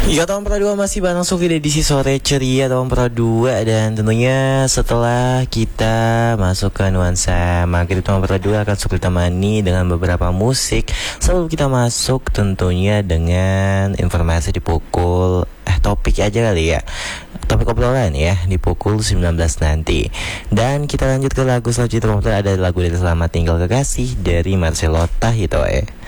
Ya tahun Pro 2 masih bareng Sufi di edisi sore ceria tahun Pro 2. Dan tentunya setelah kita masuk ke nuansa maghrib, tahun Pro 2 akan Sufi temani dengan beberapa musik. Sebelum kita masuk tentunya dengan informasi di pukul topik aja kali ya, topik obrolan ya di pukul 19 nanti. Dan kita lanjut ke lagu selanjutnya. Ada lagu dari Selamat Tinggal Kekasih dari Marcelo Tahito.